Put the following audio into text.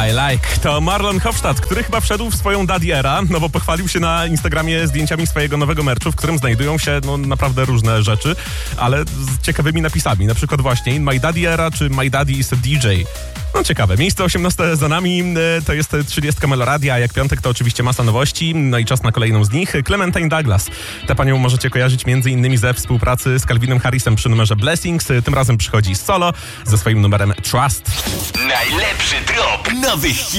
I Like. To Marlon Hofstadt, który chyba wszedł w swoją daddy era, no bo pochwalił się na Instagramie zdjęciami swojego nowego merchu, w którym znajdują się naprawdę różne rzeczy, ale z ciekawymi napisami. Na przykład właśnie In My Daddy Era czy My Daddy is a DJ. No ciekawe. Miejsce 18 za nami, to jest 30 Meloradia, a jak piątek to oczywiście masa nowości, no i czas na kolejną z nich. Clementine Douglas. Tę panią możecie kojarzyć m.in. ze współpracy z Calvinem Harrisem przy numerze Blessings. Tym razem przychodzi solo ze swoim numerem Trust. Najlepszy drop nowych hitów.